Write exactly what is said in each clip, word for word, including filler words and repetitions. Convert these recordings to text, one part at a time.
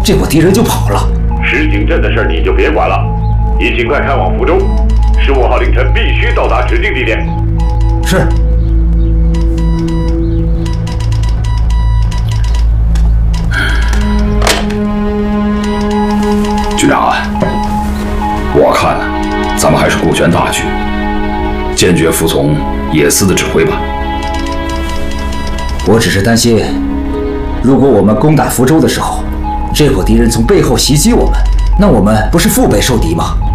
这伙敌人就跑了。 石井镇的事你就别管了，你尽快开往福州，十五号凌晨必须到达指定地点。 是。 局长啊，我看呢，咱们还是顾全大局，坚决服从野司的指挥吧。 我只是担心，如果我们攻打福州的时候，这伙敌人从背后袭击我们，那我们不是腹背受敌吗？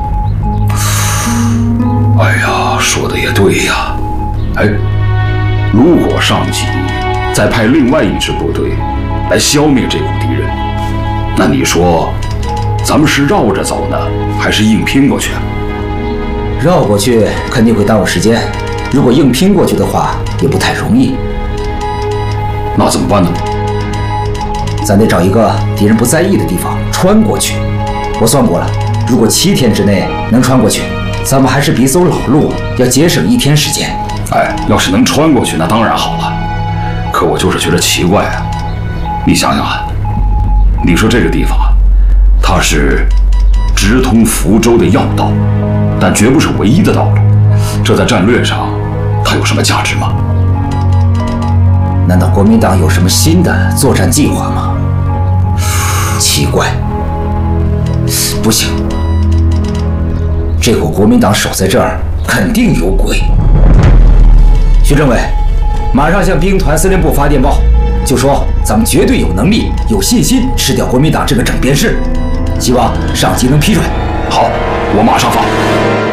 哎呀，说的也对呀。哎，如果上级再派另外一支部队来消灭这股敌人，那你说，咱们是绕着走呢，还是硬拼过去啊？ 绕过去肯定会耽误时间，如果硬拼过去的话，也不太容易。 那怎么办呢？ 咱得找一个敌人不在意的地方穿过去。我算过了，如果七天之内能穿过去，咱们还是比走老路要节省一天时间。 哎，要是能穿过去，那当然好了。可我就是觉得奇怪啊，你想想啊，你说这个地方啊，它是直通福州的要道，但绝不是唯一的道路。这在战略上，它有什么价值吗？ 难道国民党有什么新的作战计划吗？奇怪，不行，这伙国民党守在这儿，肯定有鬼。徐政委，马上向兵团司令部发电报，就说咱们绝对有能力、有信心吃掉国民党这个整编室，希望上级能批准。 好，我马上发。